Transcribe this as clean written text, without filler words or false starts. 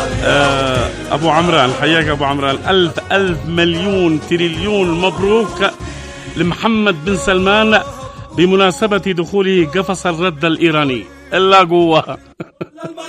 أبو عمران، حياك أبو عمران. ألف مليون تريليون مبروك لمحمد بن سلمان بمناسبة دخوله قفص الرد الإيراني. إلا قوة.